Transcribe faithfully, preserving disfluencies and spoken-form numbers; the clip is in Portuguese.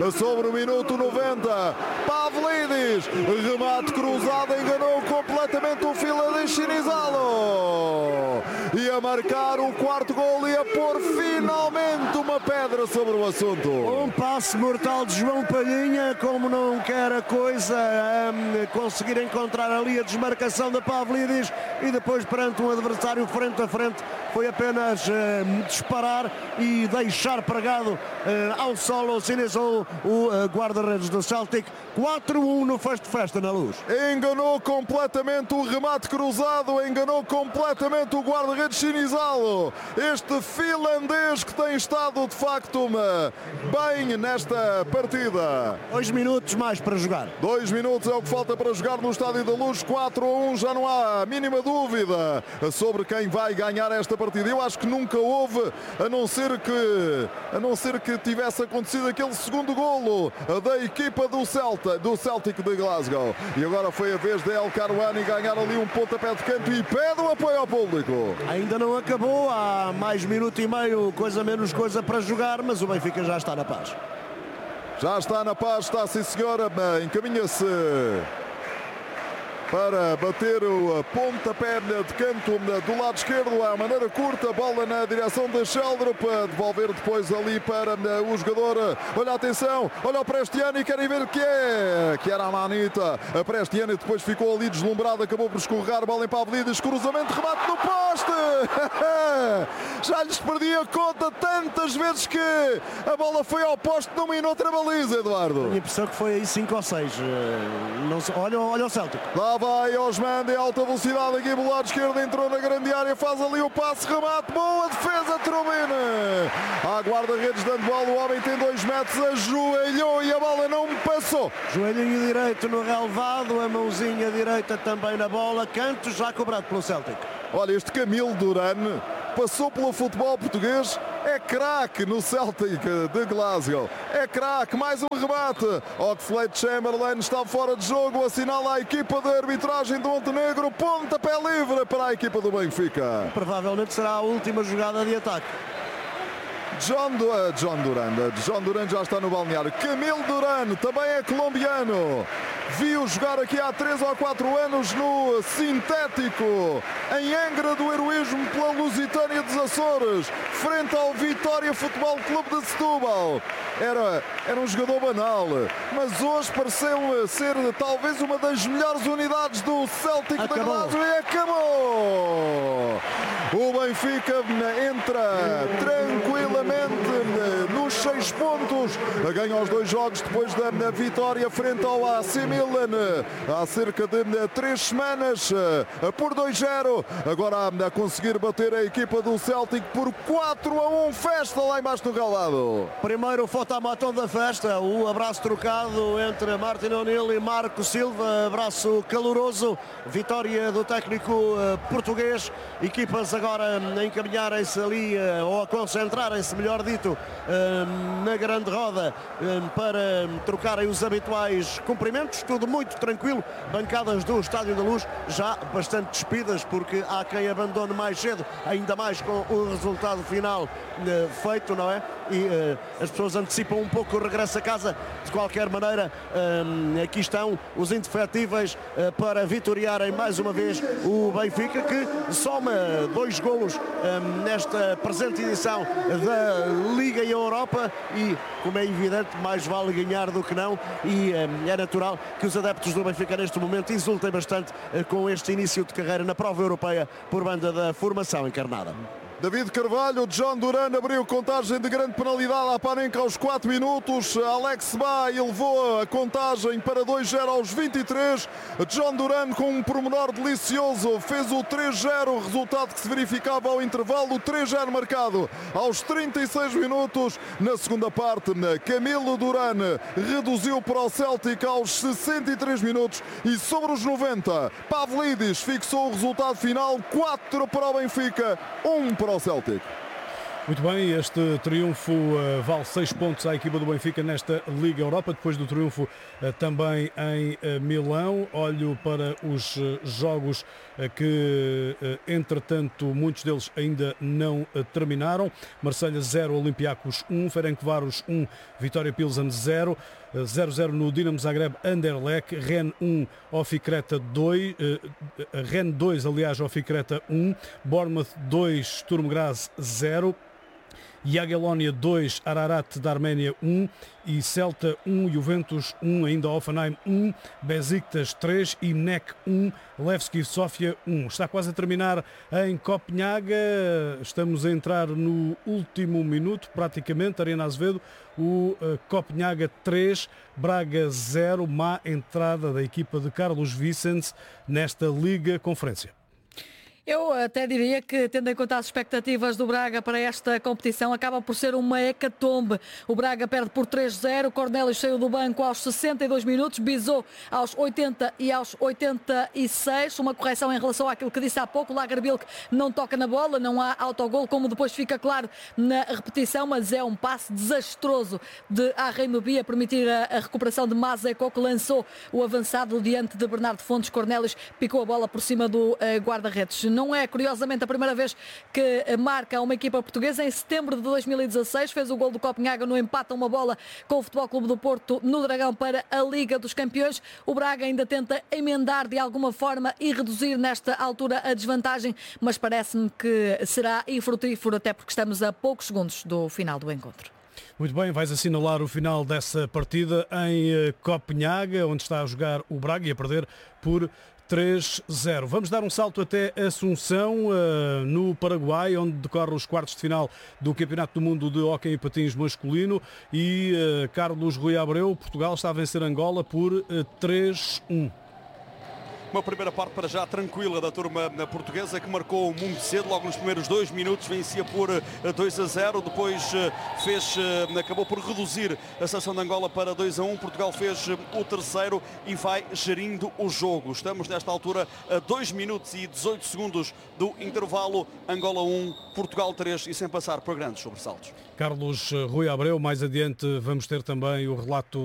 sobre o minuto noventa. Pavlidis, remate cruzado, enganou completamente o fila de Chinizalo. E a marcar o quarto gol e a pôr finalmente uma pedra sobre o assunto. Um passe mortal de João Palhinha, como não quer a coisa, um, conseguir encontrar ali a desmarcação de Pavlidis e depois perante um adversário frente a frente foi apenas uh, disparar e deixar pregado uh, ao solo Chinizalo, o uh, guarda-redes do Celtic. quatro a um no Festo Festa na Luz. Enganou completamente o remate cruzado, enganou completamente o guarda-redes Chinizalo. Este finlandês que tem estado de facto uma, bem nesta partida. Dois minutos mais para jogar. Dois minutos é o que falta para jogar no Estádio da Luz. quatro a um, já não há a mínima dúvida sobre quem vai ganhar esta partida. Eu acho que nunca houve, a não ser que, a não ser que tivesse acontecido aquele segundo golo da equipa do Celta, do Celtic de Glasgow. E agora foi a vez de El Karouani ganhar ali um pontapé de canto e pede o apoio ao público. Ainda não acabou, há mais minuto e meio, coisa menos coisa para jogar, mas o Benfica já está na paz. Já está na paz, está sim senhora, encaminha-se para bater o pontapé de canto do lado esquerdo, à maneira curta, bola na direção de Sheldrup, devolver depois ali para o jogador. Olha a atenção, olha o Prestiani, querem ver o que é, que era a manita. A Prestiani depois ficou ali deslumbrado, acabou por escorregar, bola em Pavlidis, cruzamento, remate no poste. Já lhes perdi a conta tantas vezes que a bola foi ao poste numa e noutra baliza, Eduardo. Tenho a impressão que foi aí cinco ou seis. Não sei, olha, olha o Celtic. Lá vai Osman de alta velocidade aqui do lado esquerdo, entrou na grande área, faz ali o passe, remate, boa defesa, Trubin. À guarda-redes de handball, o homem tem dois metros, ajoelhou e a bola não passou. Joelhinho direito no relevado, a mãozinha direita também na bola, canto já cobrado pelo Celtic. Olha, este Camilo Duran passou pelo futebol português, é craque no Celtic de Glasgow, é craque, mais um remate. Oxlade Chamberlain está fora de jogo, assinala a equipa de arbitragem do Montenegro, pontapé livre para a equipa do Benfica. Provavelmente será a última jogada de ataque. John, uh, John Duran, John Duran já está no balneário. Camilo Duran também é colombiano. Viu jogar aqui há três ou quatro anos no sintético em Angra do Heroísmo pela Lusitânia dos Açores, frente ao Vitória Futebol Clube de Setúbal. Era, era um jogador banal, mas hoje pareceu ser talvez uma das melhores unidades do Celtic de Glasgow e acabou. O Benfica entra tranquilamente nos seis pontos, ganha os dois jogos depois da vitória frente ao A C Milan há cerca de três semanas por dois a zero. Agora a conseguir bater a equipa do Celtic por quatro a um. Festa lá embaixo do relvado. Primeiro fotomatão da festa, o abraço trocado entre Martin O'Neill e Marco Silva, abraço caloroso, vitória do técnico português. Equipas agora a encaminharem-se ali, ou a concentrarem-se, melhor dito, na grande roda para trocarem os habituais cumprimentos. Tudo muito tranquilo, bancadas do Estádio da Luz já bastante despidas, porque há quem abandone mais cedo, ainda mais com o resultado final uh, feito, não é? E uh, as pessoas antecipam um pouco o regresso a casa. De qualquer maneira, um, aqui estão os indefetíveis uh, para vitoriarem mais uma vez o Benfica, que soma dois golos um, nesta presente edição da Liga Europa e, como é evidente, mais vale ganhar do que não, e um, é natural que os adeptos do Benfica neste momento exultem bastante uh, com este início de carreira na prova europeia por banda da formação encarnada. David Carvalho, John Duran abriu contagem de grande penalidade à Panenka aos quatro minutos. Alex Bay elevou a contagem para dois a zero aos vinte e três. John Duran, com um pormenor delicioso, fez o três a zero, resultado que se verificava ao intervalo. três a zero marcado aos trinta e seis minutos. Na segunda parte, Camilo Duran reduziu para o Celtic aos sessenta e três minutos e sobre os noventa, Pavlidis fixou o resultado final. quatro para o Benfica, um para o Celtic. Muito bem, este triunfo uh, vale seis pontos à equipa do Benfica nesta Liga Europa, depois do triunfo uh, também em uh, Milão. Olho para os uh, jogos uh, que, uh, entretanto, muitos deles ainda não uh, terminaram. Marselha zero, Olympiacos um, Ferencváros um, Vitória Pilsen zero. zero a zero no Dinamo Zagreb Anderlecht, Rennes um, Oficreta dois, uh, Rennes dois, aliás, Oficreta um, Bournemouth dois, Sturm Graz zero. Jagiellonia dois, Ararat da Arménia um e Celta um, Juventus um, ainda Hoffenheim um, Besiktas três e N E C um, Levski Sofia um. Está quase a terminar em Copenhaga, estamos a entrar no último minuto praticamente. Arena Azevedo, o uh, Copenhaga três, Braga zero, má entrada da equipa de Carlos Vicente nesta Liga Conferência. Eu até diria que, tendo em conta as expectativas do Braga para esta competição, acaba por ser uma hecatombe. O Braga perde por três a zero, Cornelius saiu do banco aos sessenta e dois minutos, Bizot aos oitenta e aos oitenta e seis. Uma correção em relação àquilo que disse há pouco, Lagerbielke não toca na bola, não há autogol, como depois fica claro na repetição, mas é um passe desastroso de Arrey-Meby a permitir a, a recuperação de Mazeko, que lançou o avançado diante de Bernardo Fontes. Cornelius picou a bola por cima do uh, guarda-redes. Não é, curiosamente, a primeira vez que marca uma equipa portuguesa. Em setembro de dois mil e dezasseis fez o gol do Copenhaga no empate a uma bola com o Futebol Clube do Porto no Dragão para a Liga dos Campeões. O Braga ainda tenta emendar de alguma forma e reduzir nesta altura a desvantagem, mas parece-me que será infrutífero, até porque estamos a poucos segundos do final do encontro. Muito bem, vais assinalar o final dessa partida em Copenhaga, onde está a jogar o Braga e a perder por três a zero. Vamos dar um salto até Assunção, uh, no Paraguai, onde decorre os quartos de final do Campeonato do Mundo de Hóquei e Patins masculino, e uh, Carlos Rui Abreu, Portugal está a vencer Angola por uh, três a um. Uma primeira parte para já tranquila da turma portuguesa, que marcou muito cedo, logo nos primeiros dois minutos, vencia por dois a zero, depois fez, acabou por reduzir a seleção de Angola para dois a um, Portugal fez o terceiro e vai gerindo o jogo. Estamos nesta altura a dois minutos e dezoito segundos do intervalo, Angola um, Portugal três, e sem passar por grandes sobressaltos. Carlos Rui Abreu, mais adiante vamos ter também o relato